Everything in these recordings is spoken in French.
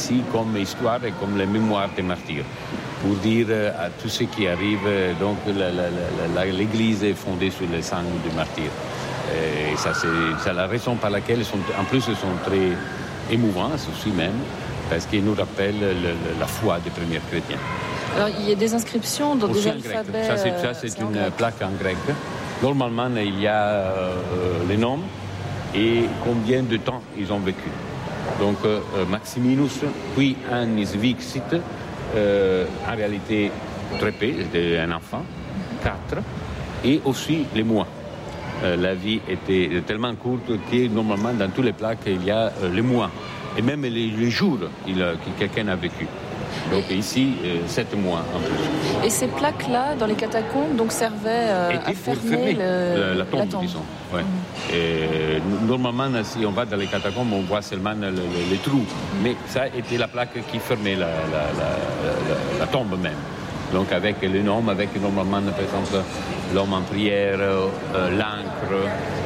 ici comme histoire et comme les mémoires des martyrs, pour dire à tous ceux qui arrivent, donc l'Église est fondée sur le sang des martyrs. Et ça, c'est la raison par laquelle, en plus, ils sont très émouvants aussi même, parce qu'ils nous rappellent la foi des premiers chrétiens. Alors, il y a des inscriptions dans des alphabets... Ça, c'est une plaque en grec. Normalement, il y a les noms et combien de temps ils ont vécu. Donc, Maximinus, puis Annis Vixit, en réalité, très peu, c'était un enfant, 4, et aussi les mois. La vie était tellement courte que normalement, dans toutes les plaques, il y a les mois, et même les jours que quelqu'un a vécu. Donc ici, 7 mois en plus. Et ces plaques-là, dans les catacombes, donc servaient à fermer la tombe. Disons. Ouais. Et normalement, si on va dans les catacombes, on voit seulement les trous. Mais ça était la plaque qui fermait la tombe même. Donc avec les noms, avec normalement, par exemple, l'homme en prière, l'encre,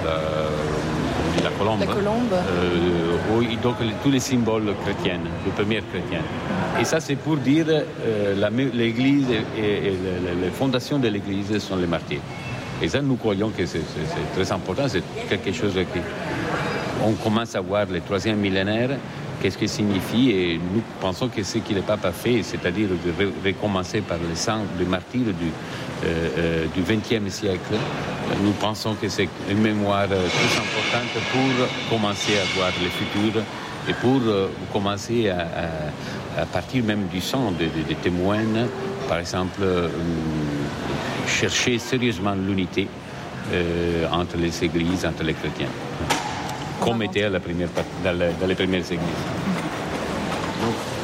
la colombe. Oui, donc tous les symboles chrétiens, les premiers chrétiens. Et ça, c'est pour dire l'Église et les fondations de l'Église sont les martyrs. Et ça, nous croyons que c'est très important. C'est quelque chose qu'on commence à voir le 3e millénaire. Qu'est-ce que signifie? Et nous pensons que ce que le pape a fait, c'est-à-dire de recommencer par le sang des martyrs du XXe siècle, nous pensons que c'est une mémoire très importante pour commencer à voir le futur et pour commencer à partir même du sang des témoins, par exemple, chercher sérieusement l'unité entre les églises, entre les chrétiens. Comme était dans les premières églises. Donc,